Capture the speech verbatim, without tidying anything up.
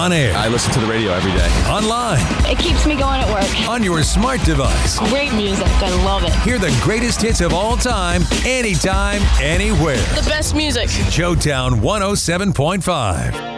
On air. I listen to the radio every day. Online. It keeps me going at work. On your smart device. Great music. I love it. Hear the greatest hits of all time, anytime, anywhere. The best music. Joetown one oh seven point five.